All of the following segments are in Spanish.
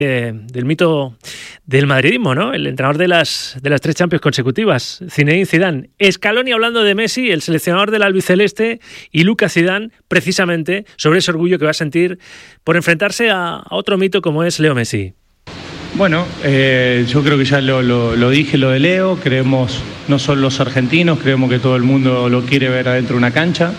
del mito del madridismo, ¿no? El entrenador de las 3 Champions consecutivas, Zinedine Zidane. Scaloni hablando de Messi, el seleccionador del albiceleste, y Lucas Zidane, precisamente, sobre ese orgullo que va a sentir por enfrentarse a otro mito como es Leo Messi. Bueno, yo creo que ya lo dije, lo de Leo. Creemos, no solo los argentinos, creemos que todo el mundo lo quiere ver adentro de una cancha.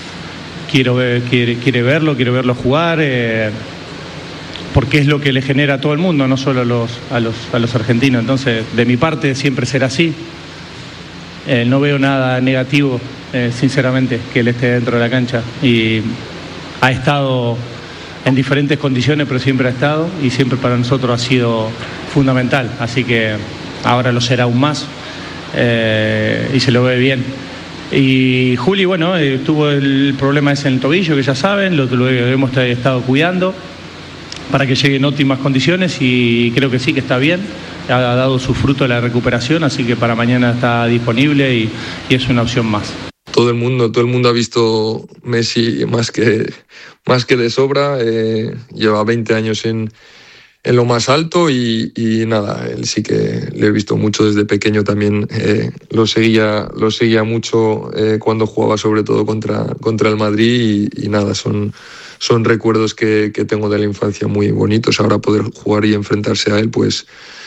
Quiere verlo jugar, porque es lo que le genera a todo el mundo, no solo a los argentinos. Entonces, de mi parte, siempre será así. No veo nada negativo, sinceramente, que él esté dentro de la cancha. Y ha estado en diferentes condiciones, pero siempre ha estado, y siempre para nosotros ha sido fundamental. Así que ahora lo será aún más, y se lo ve bien. Y Juli, bueno, tuvo el problema ese en el tobillo, que ya saben, lo hemos estado cuidando para que llegue en óptimas condiciones, y creo que sí, que está bien, ha dado su fruto de la recuperación, así que para mañana está disponible y es una opción más. Todo el mundo ha visto Messi más que de sobra. Lleva 20 años en lo más alto y nada, él sí que le he visto mucho desde pequeño también. Lo seguía mucho cuando jugaba, sobre todo contra el Madrid, y nada, son recuerdos que tengo de la infancia muy bonitos. Ahora poder jugar y enfrentarse a él, pues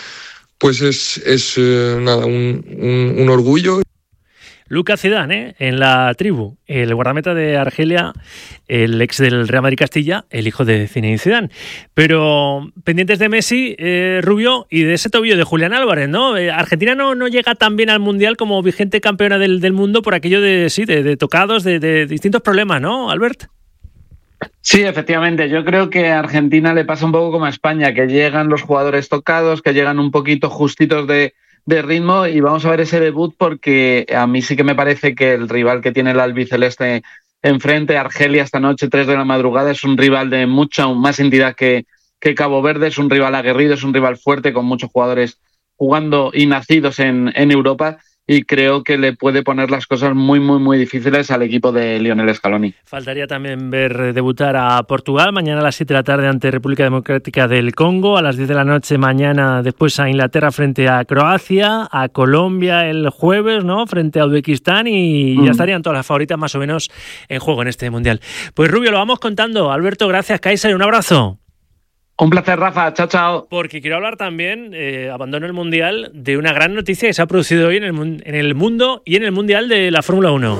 es nada, un orgullo. Lucas Zidane, en la tribu, el guardameta de Argelia, el ex del Real Madrid Castilla, el hijo de Zinedine Zidane. Pero pendientes de Messi, Rubio, y de ese tobillo de Julián Álvarez, ¿no? Argentina no llega tan bien al Mundial como vigente campeona del mundo por aquello de tocados, de distintos problemas, ¿no, Albert? Sí, efectivamente. Yo creo que a Argentina le pasa un poco como a España, que llegan los jugadores tocados, que llegan un poquito justitos de ritmo, y vamos a ver ese debut, porque a mí sí que me parece que el rival que tiene el albiceleste enfrente, Argelia, esta noche, 3 de la madrugada, es un rival de mucha más entidad que Cabo Verde, es un rival aguerrido, es un rival fuerte, con muchos jugadores jugando y nacidos en Europa, y creo que le puede poner las cosas muy, muy, muy difíciles al equipo de Lionel Scaloni. Faltaría también ver debutar a Portugal mañana a las 7 de la tarde ante República Democrática del Congo, a las 10 de la noche mañana después a Inglaterra frente a Croacia, a Colombia el jueves, ¿no?, frente a Uzbekistán, y ya estarían todas las favoritas más o menos en juego en este Mundial. Pues Rubio, lo vamos contando. Alberto, gracias. Kaiser, un abrazo. Un placer, Rafa. Chao, chao. Porque quiero hablar también, abandono el Mundial, de una gran noticia que se ha producido hoy en el mundo y en el Mundial de la Fórmula 1.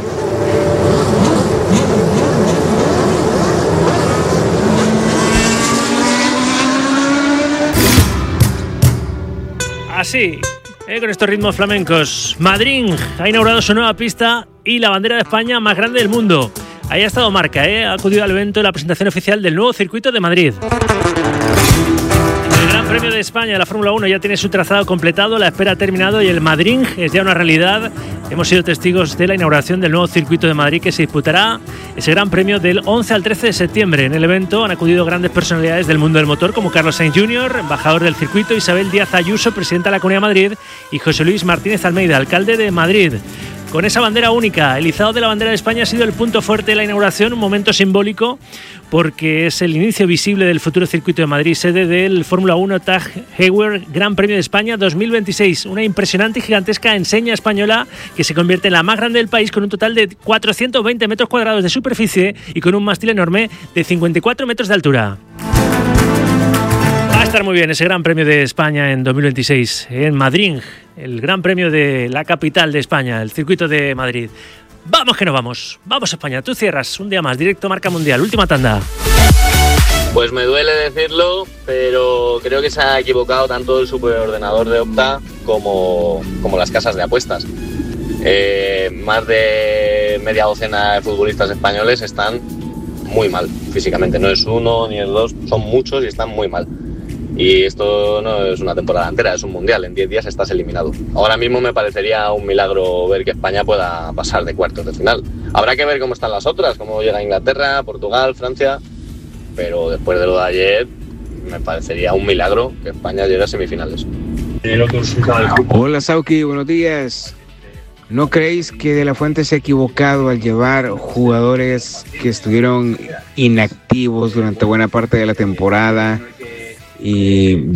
Así, con estos ritmos flamencos. Madrid ha inaugurado su nueva pista y la bandera de España más grande del mundo. Ahí ha estado Marca, ha acudido al evento de la presentación oficial del nuevo circuito de Madrid. El Gran Premio de España de la Fórmula 1 ya tiene su trazado completado, la espera ha terminado y el Madrid es ya una realidad. Hemos sido testigos de la inauguración del nuevo circuito de Madrid, que se disputará ese Gran Premio del 11 al 13 de septiembre. En el evento han acudido grandes personalidades del mundo del motor, como Carlos Sainz Jr., embajador del circuito, Isabel Díaz Ayuso, presidenta de la Comunidad de Madrid, y José Luis Martínez Almeida, alcalde de Madrid. Con esa bandera única, el izado de la bandera de España ha sido el punto fuerte de la inauguración, un momento simbólico porque es el inicio visible del futuro circuito de Madrid, sede del Fórmula 1 Tag Heuer Gran Premio de España 2026. Una impresionante y gigantesca enseña española que se convierte en la más grande del país, con un total de 420 metros cuadrados de superficie y con un mástil enorme de 54 metros de altura. Va a estar muy bien ese Gran Premio de España en 2026 en Madrid, el Gran Premio de la capital de España, el circuito de Madrid. Vamos que no vamos. Vamos a España. Tú cierras un día más, directo Marca Mundial. Última tanda. Pues me duele decirlo, pero creo que se ha equivocado tanto el superordenador de Opta como las casas de apuestas. Más de media docena de futbolistas españoles están muy mal físicamente. No es uno ni es dos, son muchos y están muy mal. Y esto no es una temporada entera, es un mundial. En 10 días estás eliminado. Ahora mismo me parecería un milagro ver que España pueda pasar de cuartos de final. Habrá que ver cómo están las otras, cómo llega Inglaterra, Portugal, Francia. Pero después de lo de ayer, me parecería un milagro que España llegue a semifinales. Hola Sauki, buenos días. ¿No creéis que De La Fuente se ha equivocado al llevar jugadores que estuvieron inactivos durante buena parte de la temporada y